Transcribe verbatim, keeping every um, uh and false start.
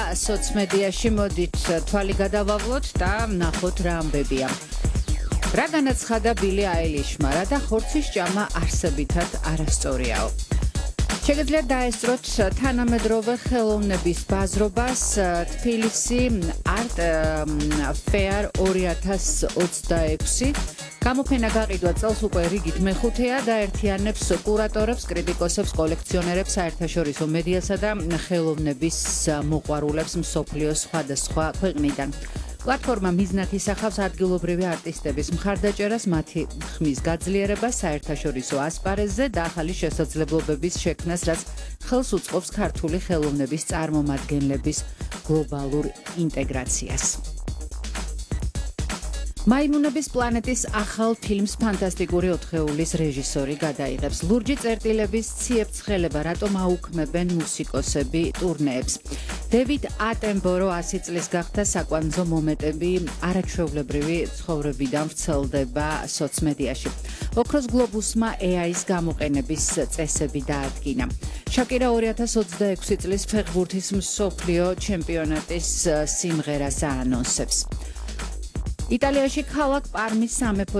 სოციმედიაში მოდით თვალი გადავავლოთ და ნახოთ რა ამბებია. რა განაცხადა ბილი აილიშმა, რა და ხორცის ჭამა არსებითად არასწორიაო. შეგიძლიათ დაესწროთ თანამედროვე ხელოვნების ბაზრობას თბილისი Art Fair ორი ათას ოცდაექვსი. გამოფენა გაყიდვა წელს უკვე რიგით მეხუთეა და ერთიანებს კურატორებს, კრიტიკოსებს, კოლექციონერებს, საერთაშორისო მედიასა და ხელოვნების მოყვარულებს მსოფლიოს სხვადასხვა ქვეყნიდან. პლატფორმა მიზნად ისახავს ადგილობრივი არტისტების მხარდაჭერას, მათი ხმის გაძლიერებას საერთაშორისო ასპარეზზე და ახალი შესაძლებლობების შექმნას, რაც ხელს უწყობს ქართული ხელოვნების წარმომადგენლების გლობალურ ინტეგრაციას. მაიმუნების პლანეტის ახალ ფილმს ფანტასტიკური ოთხეულის რეჟისორი გადაიღებს. ლურჯი წერტილების ციებ-ცხელება, რატომ აუქმებენ მუსიკოსები ტურნეებს. დევიდ ატენბორო ასი წლის გახდა საკვანძო მომენტები არაჩვეულებრივი ცხოვრებიდან ვრცელდება სოციმედიაში. ოქროს გლობუსმა ე აის გამოყენების წესები დაადგინა. შაკირა ორი ათას ოცდაექვსი წლის ფეხბურთის მსოფლიო ჩემპიონატის სიმღერას აანონსებს. იტალიაში ქალაქ პარმის სამეფო